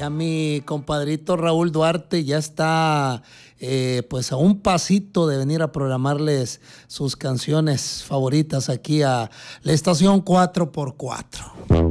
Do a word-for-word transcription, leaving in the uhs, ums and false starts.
Ya mi compadrito Raúl Duarte ya está eh, pues a un pasito de venir a programarles sus canciones favoritas aquí a la estación cuatro por cuatro.